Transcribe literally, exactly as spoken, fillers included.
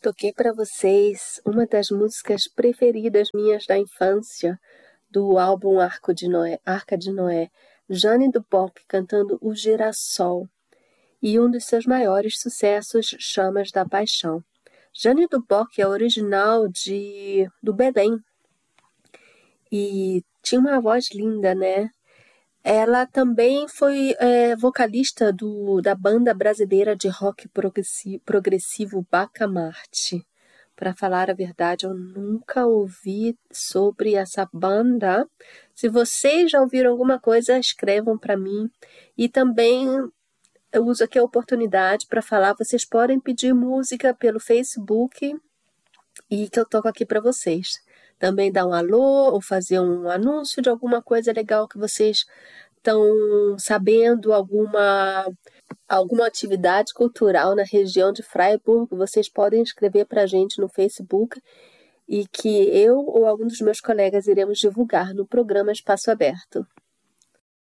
Toquei para vocês uma das músicas preferidas minhas da infância, do álbum Arco de Noé, Arca de Noé, Jeanne Duboc cantando O Girassol, e um dos seus maiores sucessos, Chamas da Paixão. Jeanne Duboc é original de, do Belém, e tinha uma voz linda, né? Ela também foi é, vocalista do, da banda brasileira de rock progressivo, progressivo Bacamarte. Para falar a verdade, eu nunca ouvi sobre essa banda. Se vocês já ouviram alguma coisa, escrevam para mim. E também eu uso aqui a oportunidade para falar, vocês podem pedir música pelo Facebook e que eu toco aqui para vocês. Também dar um alô ou fazer um anúncio de alguma coisa legal que vocês estão sabendo, alguma, alguma atividade cultural na região de Freiburg. Vocês podem escrever para a gente no Facebook e que eu ou algum dos meus colegas iremos divulgar no programa Espaço Aberto.